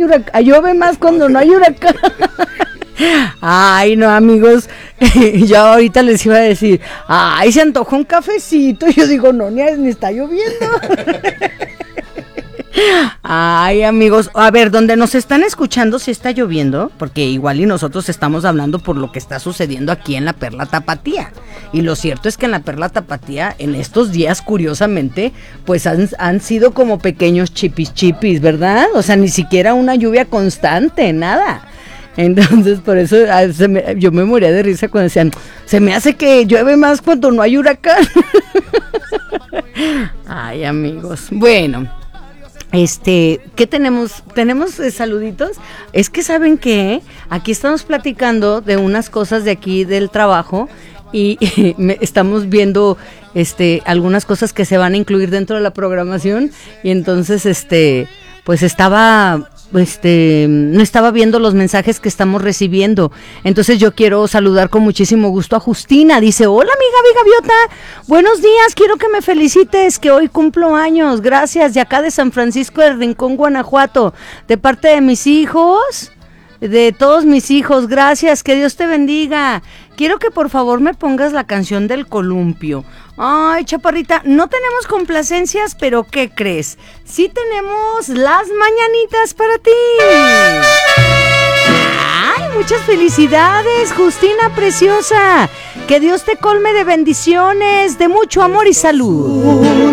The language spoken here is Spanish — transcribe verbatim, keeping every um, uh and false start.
huracán, llueve más cuando no hay huracán. Ay, no, amigos, yo ahorita les iba a decir, ay, se antoja un cafecito. Yo digo, no, ni, ni está lloviendo. Ay, amigos, a ver, donde nos están escuchando si está lloviendo, porque igual y nosotros estamos hablando por lo que está sucediendo aquí en la Perla Tapatía. Y lo cierto es que en la Perla Tapatía, en estos días, curiosamente, pues han, han sido como pequeños chipis chipis, ¿verdad? O sea, ni siquiera una lluvia constante, nada. Entonces, por eso se me, yo me moría de risa cuando decían, se me hace que llueve más cuando no hay huracán. Ay, amigos, bueno, este, ¿qué tenemos? ¿Tenemos eh, saluditos? Es que ¿saben qué? Aquí estamos platicando de unas cosas de aquí del trabajo y, y me, estamos viendo este algunas cosas que se van a incluir dentro de la programación y entonces, este, pues estaba... este no estaba viendo los mensajes que estamos recibiendo, entonces yo quiero saludar con muchísimo gusto a Justina. Dice, hola amiga Gaviota, buenos días, quiero que me felicites que hoy cumplo años, gracias, de acá de San Francisco del Rincón, Guanajuato, de parte de mis hijos, de todos mis hijos, gracias, que Dios te bendiga. Quiero que por favor me pongas la canción del columpio. Ay, chaparrita, no tenemos complacencias, pero ¿qué crees? Sí tenemos las mañanitas para ti. Ay, muchas felicidades, Justina preciosa. Que Dios te colme de bendiciones, de mucho amor y salud.